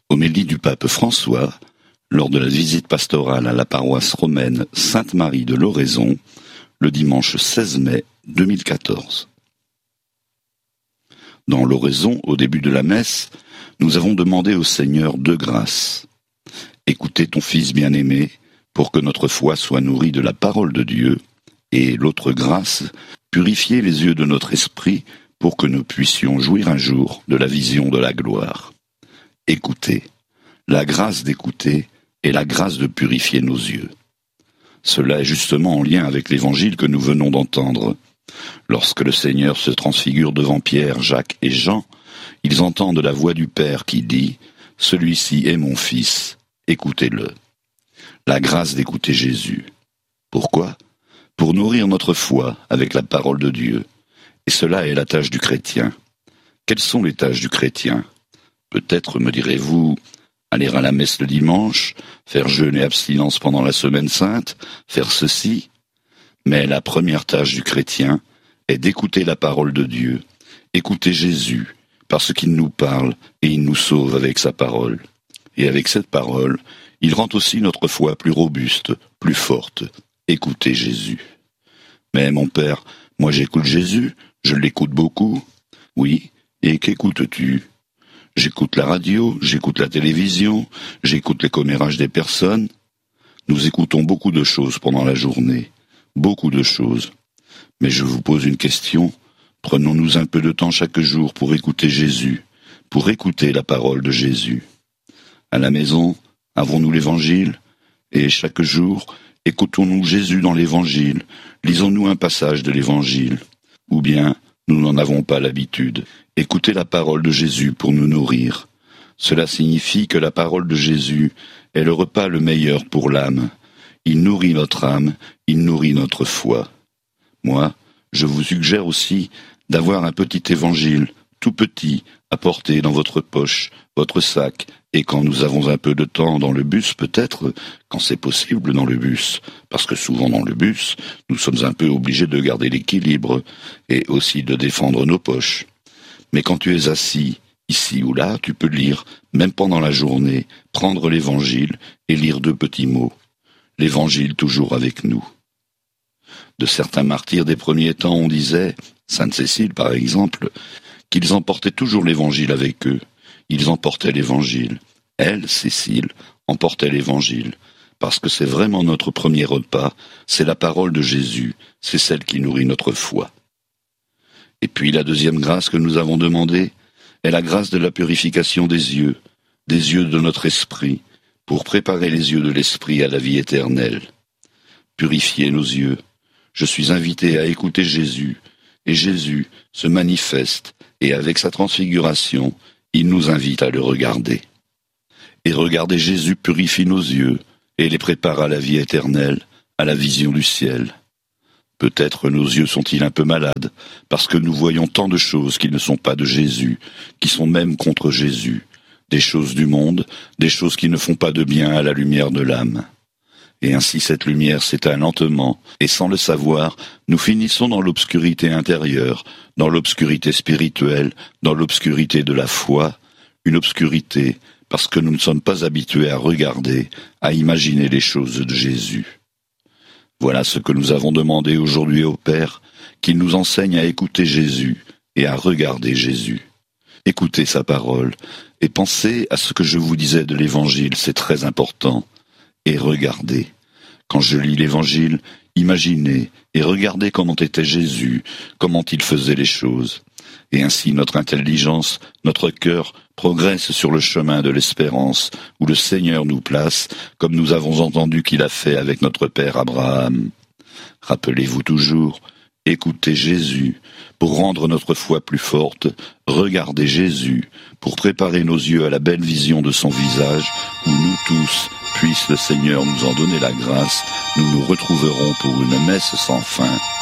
Homélie du pape François, lors de la visite pastorale à la paroisse romaine Sainte-Marie de l'Oraison, le dimanche 16 mai 2014. Dans l'Oraison, au début de la messe, nous avons demandé au Seigneur deux grâces. Écouter ton Fils bien-aimé, pour que notre foi soit nourrie de la parole de Dieu, et l'autre grâce, purifier les yeux de notre esprit, pour que nous puissions jouir un jour de la vision de la gloire. Écouter, la grâce d'écouter et la grâce de purifier nos yeux. Cela est justement en lien avec l'évangile que nous venons d'entendre. Lorsque le Seigneur se transfigure devant Pierre, Jacques et Jean, ils entendent la voix du Père qui dit « Celui-ci est mon Fils, écoutez-le ». La grâce d'écouter Jésus. Pourquoi ? Pour nourrir notre foi avec la parole de Dieu. Et cela est la tâche du chrétien. Quelles sont les tâches du chrétien ? Peut-être, me direz-vous, aller à la messe le dimanche, faire jeûne et abstinence pendant la semaine sainte, faire ceci. Mais la première tâche du chrétien est d'écouter la parole de Dieu, écouter Jésus, parce qu'il nous parle et il nous sauve avec sa parole. Et avec cette parole, il rend aussi notre foi plus robuste, plus forte. Écoutez Jésus. Mais mon père, moi j'écoute Jésus, je l'écoute beaucoup. Oui, et qu'écoutes-tu ? J'écoute la radio, j'écoute la télévision, j'écoute les commérages des personnes. Nous écoutons beaucoup de choses pendant la journée, beaucoup de choses. Mais je vous pose une question, prenons-nous un peu de temps chaque jour pour écouter Jésus, pour écouter la parole de Jésus. À la maison, avons-nous l'Évangile ? Et chaque jour, écoutons-nous Jésus dans l'Évangile, lisons-nous un passage de l'Évangile. Ou bien, nous n'en avons pas l'habitude. Écoutez la parole de Jésus pour nous nourrir. Cela signifie que la parole de Jésus est le repas le meilleur pour l'âme. Il nourrit notre âme, il nourrit notre foi. Moi, je vous suggère aussi d'avoir un petit évangile, tout petit, à porter dans votre poche, votre sac, et quand nous avons un peu de temps dans le bus, peut-être, quand c'est possible dans le bus, parce que souvent dans le bus, nous sommes un peu obligés de garder l'équilibre, et aussi de défendre nos poches. Mais quand tu es assis, ici ou là, tu peux lire, même pendant la journée, prendre l'Évangile et lire deux petits mots. L'Évangile toujours avec nous. De certains martyrs des premiers temps, on disait, Sainte Cécile par exemple, qu'ils emportaient toujours l'Évangile avec eux. Ils emportaient l'Évangile. Elle, Cécile, emportait l'Évangile. Parce que c'est vraiment notre premier repas, c'est la parole de Jésus, c'est celle qui nourrit notre foi. Et puis la deuxième grâce que nous avons demandée est la grâce de la purification des yeux de notre esprit, pour préparer les yeux de l'esprit à la vie éternelle. Purifier nos yeux. Je suis invité à écouter Jésus, et Jésus se manifeste, et avec sa transfiguration, il nous invite à le regarder. Et regarder Jésus purifie nos yeux, et les prépare à la vie éternelle, à la vision du ciel. Peut-être nos yeux sont-ils un peu malades, parce que nous voyons tant de choses qui ne sont pas de Jésus, qui sont même contre Jésus, des choses du monde, des choses qui ne font pas de bien à la lumière de l'âme. Et ainsi cette lumière s'éteint lentement, et sans le savoir, nous finissons dans l'obscurité intérieure, dans l'obscurité spirituelle, dans l'obscurité de la foi, une obscurité parce que nous ne sommes pas habitués à regarder, à imaginer les choses de Jésus. Voilà ce que nous avons demandé aujourd'hui au Père, qu'il nous enseigne à écouter Jésus et à regarder Jésus. Écoutez sa parole et pensez à ce que je vous disais de l'Évangile, c'est très important. Et regardez. Quand je lis l'Évangile, imaginez et regardez comment était Jésus, comment il faisait les choses. Et ainsi notre intelligence, notre cœur progresse sur le chemin de l'espérance où le Seigneur nous place, comme nous avons entendu qu'il a fait avec notre père Abraham. Rappelez-vous toujours, écoutez Jésus pour rendre notre foi plus forte, regardez Jésus pour préparer nos yeux à la belle vision de son visage où nous tous, puisse le Seigneur nous en donner la grâce, nous nous retrouverons pour une messe sans fin.